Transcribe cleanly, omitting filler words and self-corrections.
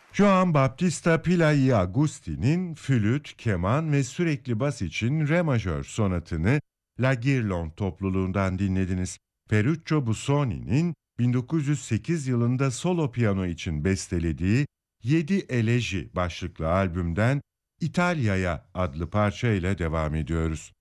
Joan Battista Pilayi-Agusti'nin flüt, keman ve sürekli bas için re majör sonatını La Guirlande topluluğundan dinlediniz. Ferruccio Busoni'nin 1908 yılında solo piyano için bestelediği 7 Eleji başlıklı albümden İtalya'ya adlı parça ile devam ediyoruz.